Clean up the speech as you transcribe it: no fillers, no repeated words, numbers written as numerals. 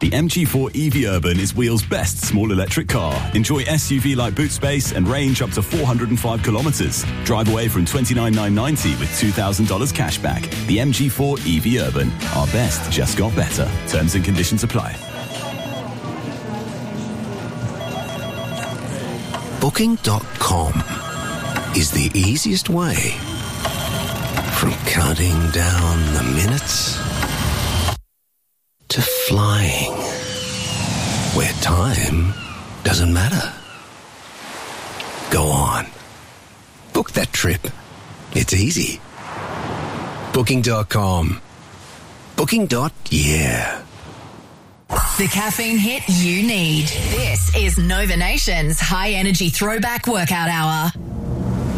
The MG4 EV Urban is Wheels' best small electric car. Enjoy SUV-like boot space and range up to 405 kilometres. Drive away from $29,990 with $2,000 cash back. The MG4 EV Urban. Our best just got better. Terms and conditions apply. Booking.com is the easiest way from counting down the minutes to flying where time doesn't matter. Go on. Book that trip. It's easy. Booking.com. Booking.yeah. The caffeine hit you need. This is Nova Nation's high energy throwback workout hour.